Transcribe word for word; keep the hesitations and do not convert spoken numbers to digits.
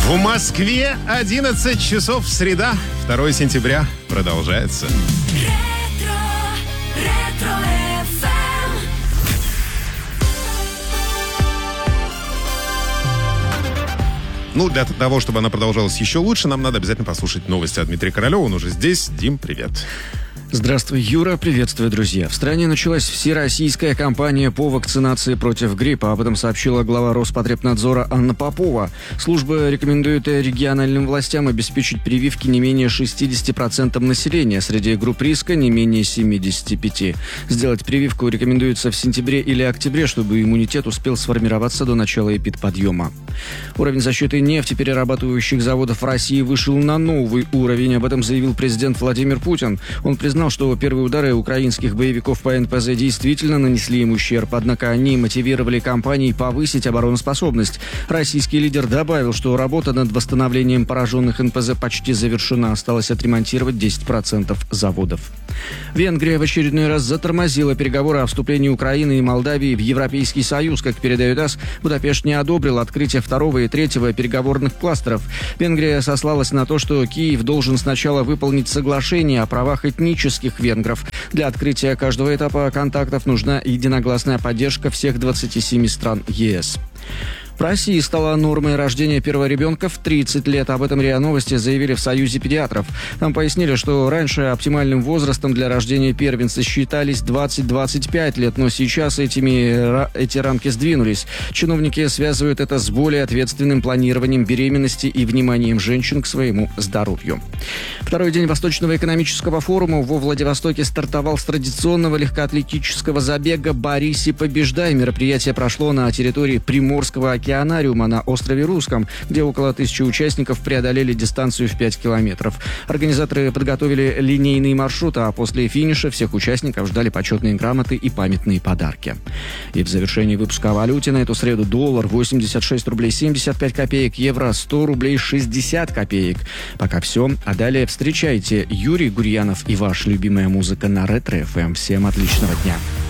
В Москве одиннадцать часов, среда, второе сентября, продолжается. Ретро, ретро эф эм. Ну, для того, чтобы она продолжалась еще лучше, нам надо обязательно послушать новости от Дмитрия Королева. Он уже здесь. Дим, привет. Здравствуй, Юра. Приветствую, друзья. В стране началась всероссийская кампания по вакцинации против гриппа. Об этом сообщила глава Роспотребнадзора Анна Попова. Служба рекомендует региональным властям обеспечить прививки не менее шестьдесят процентов населения. Среди групп риска не менее семьдесят пять процентов. Сделать прививку рекомендуется в сентябре или октябре, чтобы иммунитет успел сформироваться до начала эпидподъема. Уровень защиты нефтеперерабатывающих заводов в России вышел на новый уровень. Об этом заявил президент Владимир Путин. Он признал, что первые удары украинских боевиков по эн пэ зэ действительно нанесли им ущерб, однако они мотивировали компании повысить обороноспособность. Российский лидер добавил, что работа над восстановлением пораженных эн пэ зэ почти завершена, осталось отремонтировать десять процентов заводов. Венгрия в очередной раз затормозила переговоры о вступлении Украины и Молдавии в Европейский Союз. Как передает ТАСС, Будапешт не одобрил открытие второго и третьего переговорных кластеров. Венгрия сослалась на то, что Киев должен сначала выполнить соглашение о правах этнических венгров. Для открытия каждого этапа контактов нужна единогласная поддержка всех двадцати семи стран е эс. В России стала нормой рождения первого ребенка в тридцать лет. Об этом РИА Новости заявили в Союзе педиатров. Там пояснили, что раньше оптимальным возрастом для рождения первенца считались двадцать-двадцать пять лет, но сейчас этими, эти рамки сдвинулись. Чиновники связывают это с более ответственным планированием беременности и вниманием женщин к своему здоровью. Второй день Восточного экономического форума во Владивостоке стартовал с традиционного легкоатлетического забега «Борись и побеждай». Мероприятие прошло на территории Приморского океанариума на острове Русском, где около тысячи участников преодолели дистанцию в пять километров. Организаторы подготовили линейный маршрут, а после финиша всех участников ждали почетные грамоты и памятные подарки. И в завершении выпуска о валюте на эту среду: доллар восемьдесят шесть рублей семьдесят пять копеек, евро сто рублей шестьдесят копеек. Пока все. А далее встречайте Юрий Гурьянов и ваша любимая музыка на Ретро эф эм. Всем отличного дня.